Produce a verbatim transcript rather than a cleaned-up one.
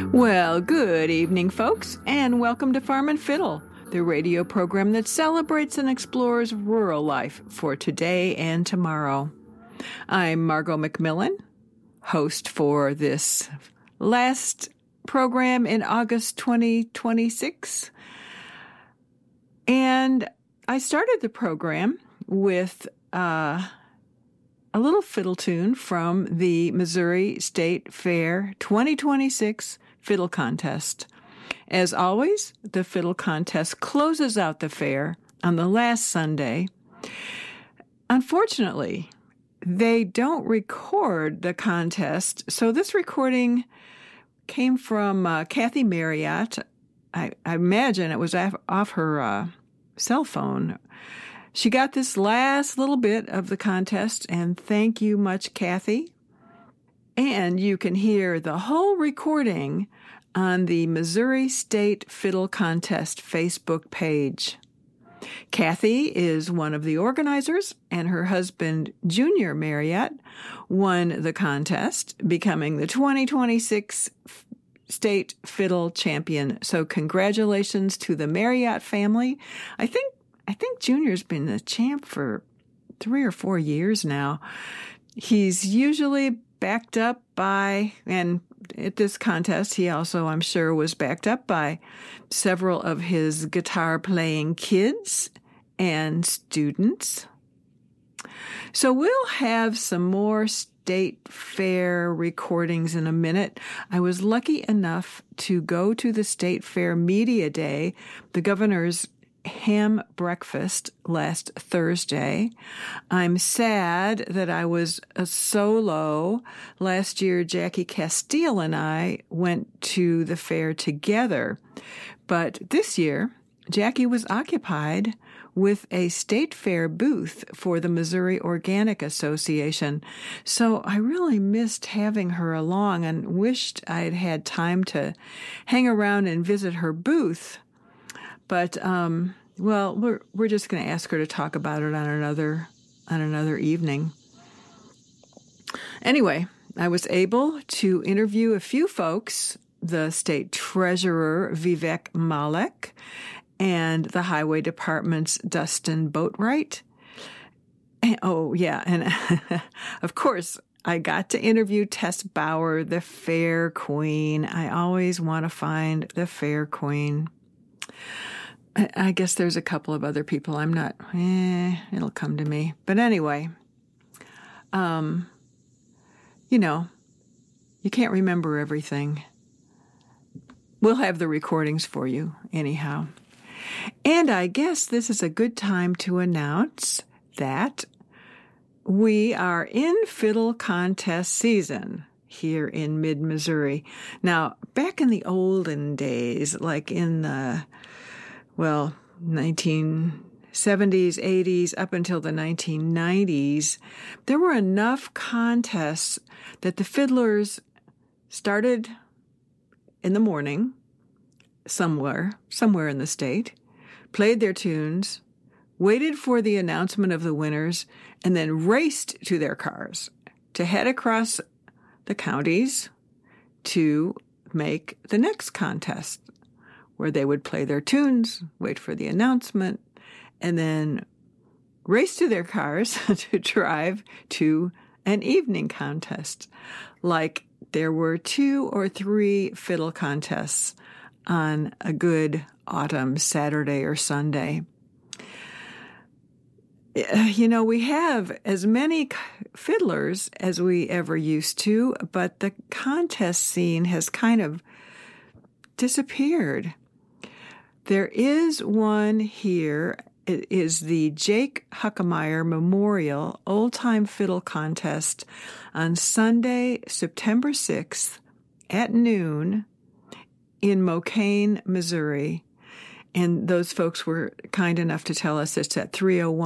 Well, good evening, folks, and welcome to Farm and Fiddle, the radio program that celebrates and explores rural life for today and tomorrow. I'm Margot McMillan, host for this last program in August twenty twenty-six. And I started the program with uh, a little fiddle tune from the Missouri State Fair twenty twenty-six Fiddle Contest. As always, the Fiddle Contest closes out the fair on the last Sunday. Unfortunately, they don't record the contest, so this recording came from uh, Kathy Marriott. I, I imagine it was off, off her uh, cell phone. She got this last little bit of the contest, and thank you much, Kathy. And you can hear the whole recording on the Missouri State Fiddle Contest Facebook page. Kathy is one of the organizers, and her husband, Junior Marriott, won the contest, becoming the twenty twenty-six State Fiddle Champion. So congratulations to the Marriott family. I think I think Junior's been the champ for three or four years now. He's usually backed up by, and at this contest, he also, I'm sure, was backed up by several of his guitar-playing kids and students. So we'll have some more State Fair recordings in a minute. I was lucky enough to go to the State Fair Media Day, the governor's ham breakfast last Thursday. I'm sad that I was a solo. Last year, Jackie Castile and I went to the fair together. But this year, Jackie was occupied with a state fair booth for the Missouri Organic Association. So I really missed having her along and wished I had had time to hang around and visit her booth. But, um, well, we're we're just going to ask her to talk about it on another on another evening. Anyway, I was able to interview a few folks, the state treasurer, Vivek Malek, and the highway department's Dustin Boatwright. And, oh, yeah, and of course, I got to interview Tess Bauer, the fair queen. I always want to find the fair queen. I guess there's a couple of other people. I'm not, eh, it'll come to me. But anyway, um, you know, you can't remember everything. We'll have the recordings for you anyhow. And I guess this is a good time to announce that we are in Fiddle Contest season here in mid-Missouri. Now, back in the olden days, like in the well, nineteen seventies, eighties, up until the nineteen nineties, there were enough contests that the fiddlers started in the morning somewhere, somewhere in the state, played their tunes, waited for the announcement of the winners, and then raced to their cars to head across the counties to make the next contest, where they would play their tunes, wait for the announcement, and then race to their cars to drive to an evening contest. Like there were two or three fiddle contests on a good autumn Saturday or Sunday. You know, we have as many fiddlers as we ever used to, but the contest scene has kind of disappeared. There is one here. It is the Jake Huckemeyer Memorial Old Time Fiddle Contest on Sunday, September sixth at noon in Mocaine, Missouri. And those folks were kind enough to tell us it's at three oh one